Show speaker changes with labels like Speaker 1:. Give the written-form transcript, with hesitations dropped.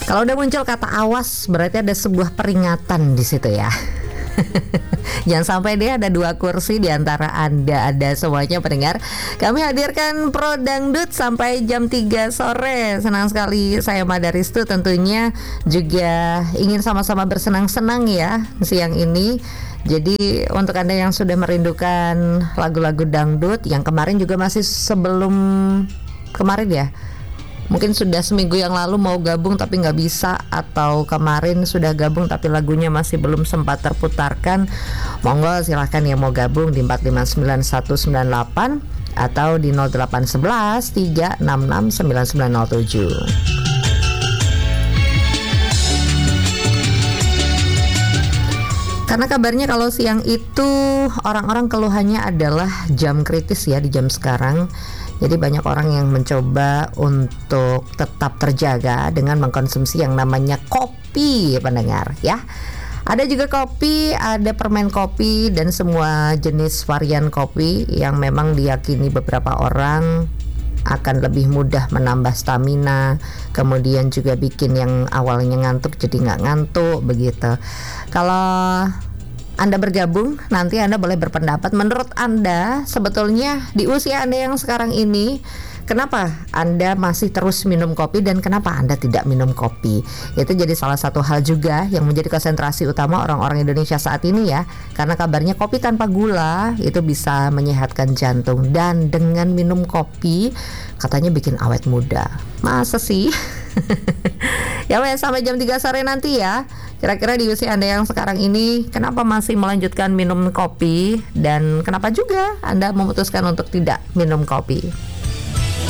Speaker 1: Kalau udah muncul kata awas, berarti ada sebuah peringatan di situ ya. Jangan sampai deh ada 2 kursi di antara Anda. Ada semuanya pendengar. Kami hadirkan Pro Dangdut sampai jam 3 sore. Senang sekali saya Madaristu tentunya juga ingin sama-sama bersenang-senang ya siang ini. Jadi untuk Anda yang sudah merindukan lagu-lagu dangdut, yang kemarin juga masih sebelum kemarin ya, mungkin sudah seminggu yang lalu mau gabung tapi nggak bisa, atau kemarin sudah gabung tapi lagunya masih belum sempat terputarkan, monggo silahkan ya mau gabung di 4591198 atau di 0811 366 9907. Karena kabarnya kalau siang itu orang-orang keluhannya adalah jam kritis ya di jam sekarang. Jadi banyak orang yang mencoba untuk tetap terjaga dengan mengkonsumsi yang namanya kopi, pendengar ya. Ada juga kopi, ada permen kopi dan semua jenis varian kopi yang memang diyakini beberapa orang akan lebih mudah menambah stamina, kemudian juga bikin yang awalnya ngantuk jadi nggak ngantuk begitu. Kalau Anda bergabung, nanti Anda boleh berpendapat, menurut Anda sebetulnya di usia Anda yang sekarang ini, kenapa Anda masih terus minum kopi dan kenapa Anda tidak minum kopi? Itu jadi salah satu hal juga yang menjadi konsentrasi utama orang-orang Indonesia saat ini ya. Karena kabarnya kopi tanpa gula itu bisa menyehatkan jantung, dan dengan minum kopi katanya bikin awet muda. Masa sih? Ya wes, sampai jam 3 sore nanti ya. Kira-kira di usia Anda yang sekarang ini, kenapa masih melanjutkan minum kopi dan kenapa juga Anda memutuskan untuk tidak minum kopi?